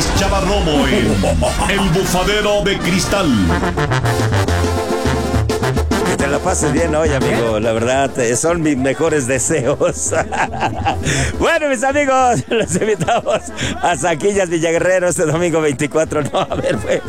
Luis Chavarrobo en El Bufadero de Cristal. Que te la pases bien hoy, amigo. La verdad, son mis mejores deseos. Bueno, mis amigos, los invitamos a Zanquillas Villaguerrero este domingo 24. No, a ver, pues.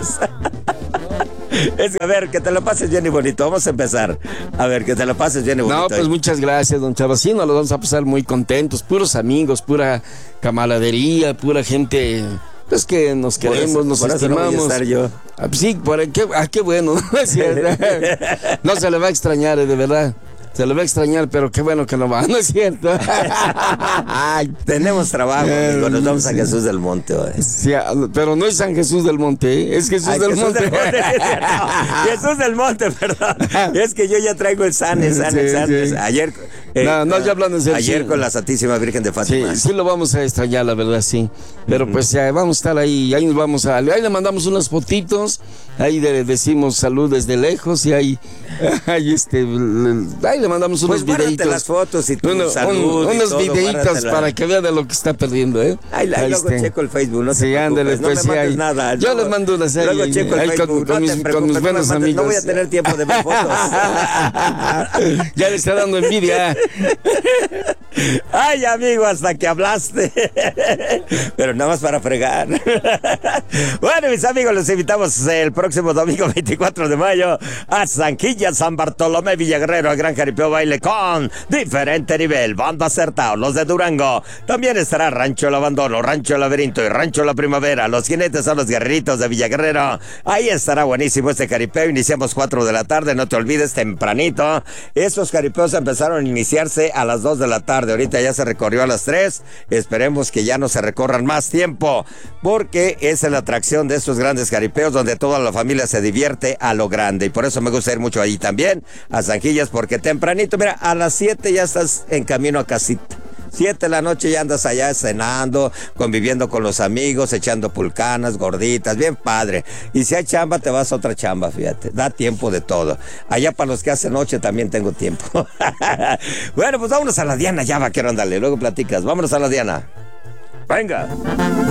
A ver, que te lo pases bien y bonito. Vamos a empezar. A ver, que te lo pases bien y bonito. No, pues muchas gracias, don Chava. Sí, nos lo vamos a pasar muy contentos. Puros amigos, pura camaradería, pura gente... Pues que nos queremos, nos estimamos. No voy a estar yo. Sí, qué bueno. No se le va a extrañar, de verdad. Se le va a extrañar, pero qué bueno que no va, ¿no es cierto? Tenemos trabajo, amigo. Nos vamos a Jesús del Monte hoy. Sí, pero no es San Jesús del Monte, ¿eh? Es Jesús del Monte. Jesús del Monte, perdón. Es que yo ya traigo el San. Ayer. No, ya hablando en serio. Ayer con la Santísima Virgen de Fátima. Sí, lo vamos a extrañar, la verdad, sí. Pero pues ya vamos a estar ahí nos ahí le mandamos unas fotitos, ahí le decimos salud desde lejos y ahí le mandamos unos pues videitos. las fotos y tu salud unos todo, videitos para que vea de lo que está perdiendo, ¿eh? Ahí luego checo el Facebook, no sí, ándale, no me mandes nada. Yo les mando una serie. Luego checo el Facebook, con mis buenos amigos. No voy a tener tiempo de ver fotos. Ya le está dando envidia. Ay, amigo, hasta que hablaste. Pero nada más para fregar. Bueno, mis amigos, los invitamos el próximo domingo 24 de mayo a Zanquillas, San Bartolomé, Villaguerrero, a Gran Jaripeo Baile con diferente nivel. Banda Acertado, los de Durango. También estará Rancho El Abandono, Rancho El Laberinto y Rancho La Primavera. Los jinetes son los guerreritos de Villaguerrero. Ahí estará buenísimo este jaripeo. Iniciamos 4 de la tarde, no te olvides, tempranito. Estos jaripeos empezaron a iniciarse a las 2 de la tarde. Ahorita ya se recorrió a las 3. Esperemos que ya no se recorran más tiempo, porque esa es la atracción de estos grandes jaripeos donde toda la familia se divierte a lo grande. Y por eso me gusta ir mucho ahí también, a Zanquillas, porque tempranito, mira, a las 7 ya estás en camino a casita. 7 de la noche ya andas allá cenando, conviviendo con los amigos, echando pulcanas, gorditas, bien padre. Y si hay chamba, te vas a otra chamba, fíjate. Da tiempo de todo. Allá para los que hacen noche también tengo tiempo. Bueno, pues vámonos a la Diana ya, vaquero, ándale. Luego platicas. Vámonos a la Diana. Venga.